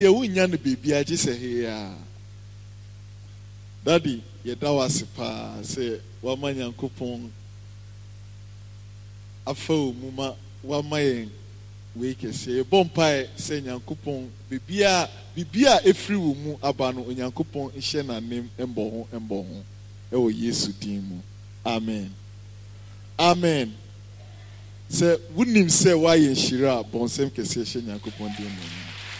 Yewunya no baby aje se here. Daddy, yeda wase pa se wama Nyankopɔn afa omuma wama yen we kese bompae se Nyankopɔn bibia efiri wo mu aba no Nyankopɔn ihye na nem embo ho ewo Yesu din mu. Amen. Amen. Se wunim se wa yen shira bonsem kese hye Nyankopɔn din mu.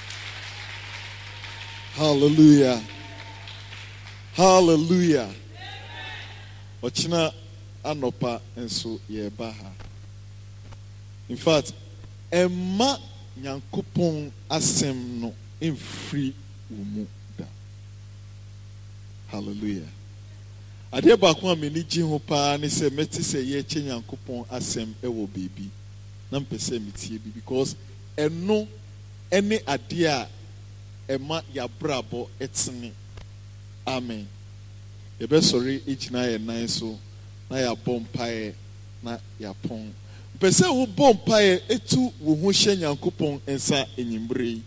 Hallelujah. Hallelujah. Ochina anopa enso yeba ha. In fact, Emma Nyankopɔn asem no emfiri umu da. Hallelujah. Ade ba ko ameni gi ho pa ne se meti se ye che Nyankopɔn asem ewo baby. Na mpese metie bi because eno ene ade a Emma ya brabo etene. Amen. Ebe sorry ichina ye nan so na ya bompae na ya pon. Pese wo bompae etu wo ho hye Nyankopɔn ensa enyimbre.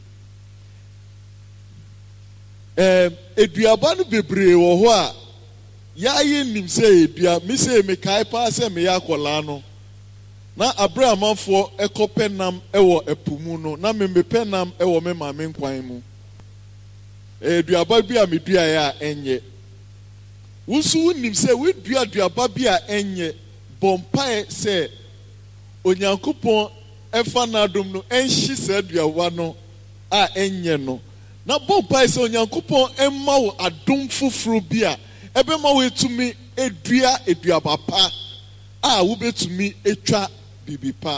Eduaba no bebre wo ho a ya ye nim se edua mi se me kai pa se me ya kola no. Na Abrahamafo ekopenam ewo epumu no na me mepenam ewo me maame nkwan mu. Duaba bi a medua ya enye wusu nim se we duaba bi a enye bompae se Onyankopɔn efa na adom no enhyi se duaba no a enye no na bompae se Onyankopɔn emma wo adom foforo bi a ebe ma wo etumi eduaba pa a wo betumi etwa bibipa.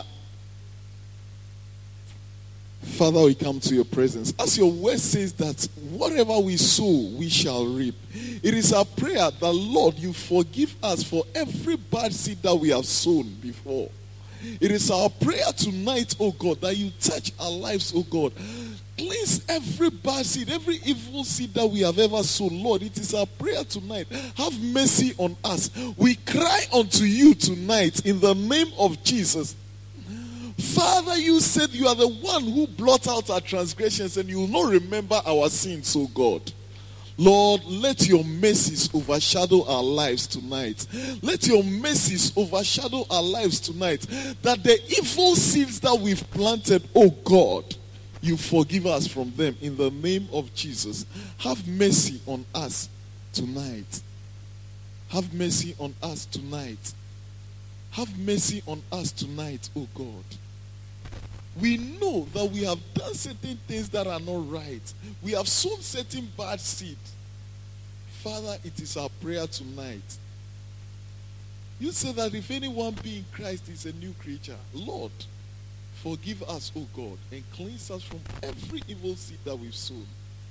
Father, we come to your presence. As your word says that whatever we sow, we shall reap. It is our prayer that, Lord, you forgive us for every bad seed that we have sown before. It is our prayer tonight, oh God, that you touch our lives, oh God. Cleanse every bad seed, every evil seed that we have ever sown. Lord, it is our prayer tonight. Have mercy on us. We cry unto you tonight in the name of Jesus. Father, you said you are the one who blot out our transgressions and you will not remember our sins, oh God. Lord, let your mercies overshadow our lives tonight. Let your mercies overshadow our lives tonight. That the evil seeds that we've planted, oh God, you forgive us from them in the name of Jesus. Have mercy on us tonight. Have mercy on us tonight. Have mercy on us tonight, oh God. We know that we have done certain things that are not right. We have sown certain bad seed. Father, it is our prayer tonight. You say that if anyone be in Christ is a new creature. Lord, forgive us, O God, and cleanse us from every evil seed that we've sown.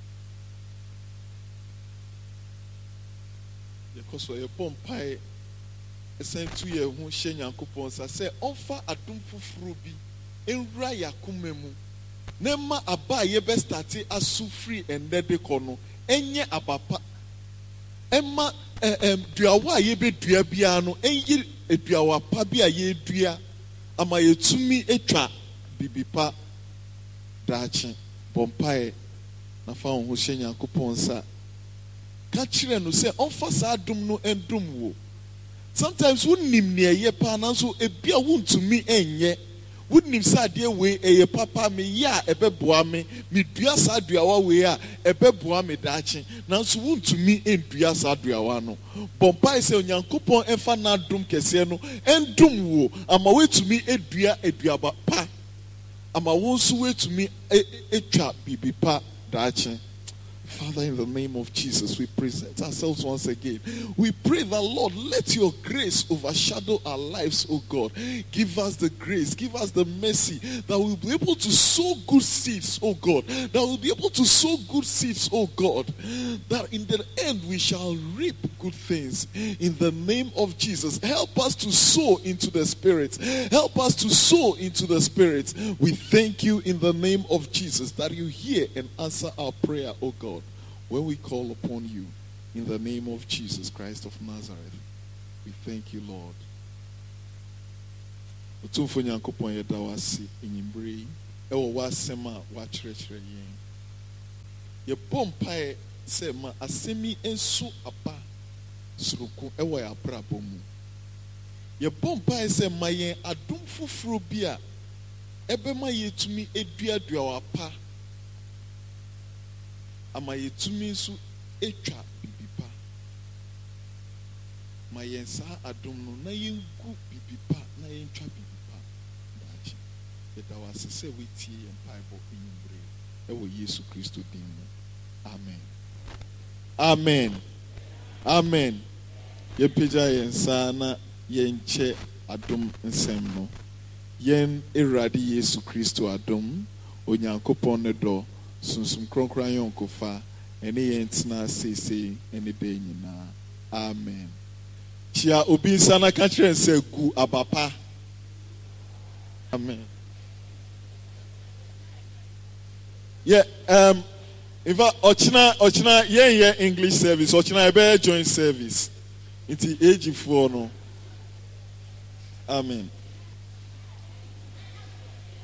Because we are pompai, sent to you who share Yankupon say, offer a dumfu frubi. Enra yakumemu nema aba yebe start asu free and de kono enye abapa emma duawa yebe dua bia no enyi eduawa pa bia ye dua ama yetumi etwa bibipa daachi bompae na fa ho hye Nyankopɔn sa ka kire no se onfa sa adum no endum wo. Sometimes wonim ne ye pa na so ebia wontumi enye wouldn't say dear way a papa me ya ebeboa me dua sa duawa we a ebeboa me dachi na so won to me en dua sa duawa no bompai se Onyankopɔn emfa na dum kese no endum wo ama we to me eduaba pa ama won so we to me etwa bibi pa dachi. Father, in the name of Jesus, we present ourselves once again. We pray that, Lord, let your grace overshadow our lives, oh God. Give us the grace, give us the mercy that we'll be able to sow good seeds, oh God. That we'll be able to sow good seeds, oh God. That in the end we shall reap good things. In the name of Jesus, help us to sow into the Spirit. Help us to sow into the Spirit. We thank you in the name of Jesus that you hear and answer our prayer, oh God, when we call upon you in the name of Jesus Christ of Nazareth. We thank you, Lord. Otumfo Nyankopɔn yɛda wase enyimbre ewo wasema wa kyerɛkyerɛ yɛn Ye bom pae se ma asemi enso aba suruku ewo ya brabo mu. Ye bom pae se ma yen adom foforo bi a ebema yetumi eduadua wapa. Ama yetumi nso etwa bibipa. Ma yen sa adom no na yengu bibipa na yentwa bibipa. Dachi. Yeda wasese wetie yen paebo enyumbre. Ewo Yesu Kristo din mu. Amen. Amen. Amen. Ye pija yen sa na yen che adom nsem no. Yen Erade Yesu Kristo adom Onyankopon ne do sunsum kronkran yon kofa ene yen tena sese ene de nyina. Amen. Chia obi sana ka kire nse gu abapa. Amen. Yeah, in fact, ochina yen English service, ochina ebe joint service. It's age for no. Amen.